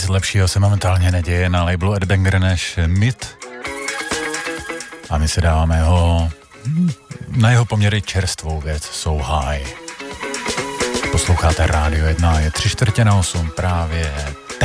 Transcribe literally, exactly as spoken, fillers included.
Nic lepšího se momentálně neděje na labelu Ed Banger než Myth. A my si dáváme jeho, na jeho poměry čerstvou věc So High. Posloucháte Rádio jedna, je tři čtvrtě na osm, právě